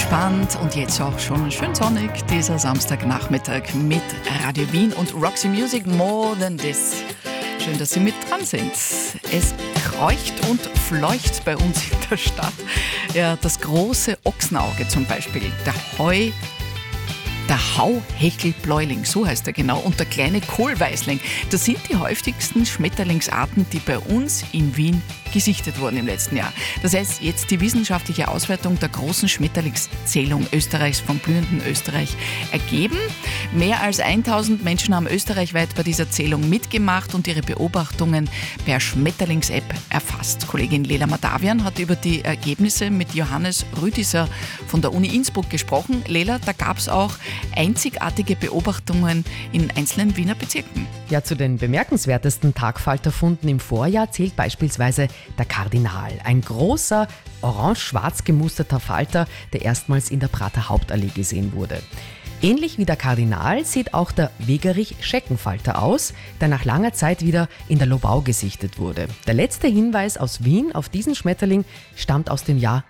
entspannt und jetzt auch schon schön sonnig dieser Samstagnachmittag mit Radio Wien und Roxy Music More Than This. Schön, dass Sie mit dran sind. Es kreucht und fleucht bei uns in der Stadt. Ja, das große Ochsenauge zum Beispiel, der Hauhechelbläuling, so heißt er genau, und der kleine Kohlweißling. Das sind die häufigsten Schmetterlingsarten, die bei uns in Wien gesichtet wurden im letzten Jahr. Das heißt, jetzt die wissenschaftliche Auswertung der großen Schmetterlingszählung Österreichs vom blühenden Österreich ergeben. Mehr als 1000 Menschen haben österreichweit bei dieser Zählung mitgemacht und ihre Beobachtungen per Schmetterlings-App erfasst. Kollegin Lela Madavian hat über die Ergebnisse mit Johannes Rüdiser von der Uni Innsbruck gesprochen. Lela, da gab es auch einzigartige Beobachtungen in einzelnen Wiener Bezirken. Ja, zu den bemerkenswertesten Tagfalterfunden im Vorjahr zählt beispielsweise der Kardinal. Ein großer, orange-schwarz gemusterter Falter, der erstmals in der Prater Hauptallee gesehen wurde. Ähnlich wie der Kardinal sieht auch der Wegerich-Scheckenfalter aus, der nach langer Zeit wieder in der Lobau gesichtet wurde. Der letzte Hinweis aus Wien auf diesen Schmetterling stammt aus dem Jahr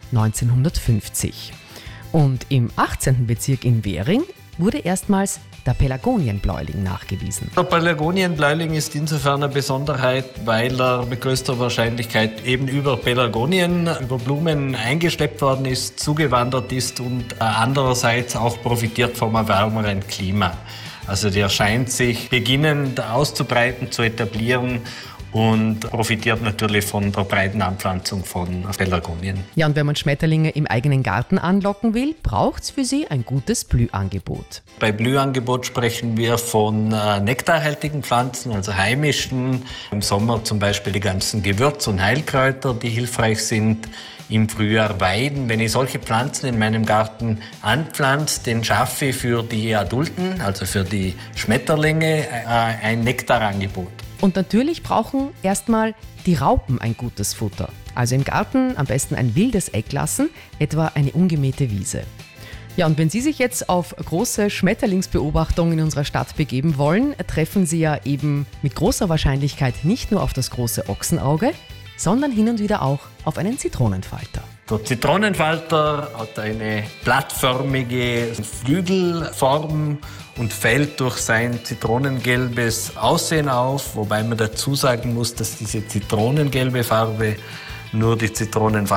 1950. Und im 18. Bezirk in Währing wurde erstmals der Pelargonienbläuling nachgewiesen. Der Pelargonienbläuling ist insofern eine Besonderheit, weil er mit größter Wahrscheinlichkeit eben über Pelargonien, über Blumen eingeschleppt worden ist, zugewandert ist und andererseits auch profitiert vom wärmeren Klima. Also der scheint sich beginnend auszubreiten, zu etablieren und profitiert natürlich von der breiten Anpflanzung von Pelargonien. Ja, und wenn man Schmetterlinge im eigenen Garten anlocken will, braucht es für sie ein gutes Blühangebot. Bei Blühangebot sprechen wir von nektarhaltigen Pflanzen, also heimischen. Im Sommer zum Beispiel die ganzen Gewürz- und Heilkräuter, die hilfreich sind. Im Frühjahr Weiden. Wenn ich solche Pflanzen in meinem Garten anpflanze, dann schaffe ich für die Adulten, also für die Schmetterlinge, ein Nektarangebot. Und natürlich brauchen erstmal die Raupen ein gutes Futter. Also im Garten am besten ein wildes Eck lassen, etwa eine ungemähte Wiese. Ja, und wenn Sie sich jetzt auf große Schmetterlingsbeobachtungen in unserer Stadt begeben wollen, treffen Sie ja eben mit großer Wahrscheinlichkeit nicht nur auf das große Ochsenauge, sondern hin und wieder auch auf einen Zitronenfalter. Der Zitronenfalter hat eine blattförmige Flügelform und fällt durch sein zitronengelbes Aussehen auf, wobei man dazu sagen muss, dass diese zitronengelbe Farbe nur die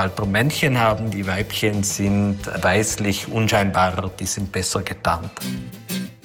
Zitronenfalter-Männchen haben. Die Weibchen sind weißlich unscheinbarer, die sind besser getarnt.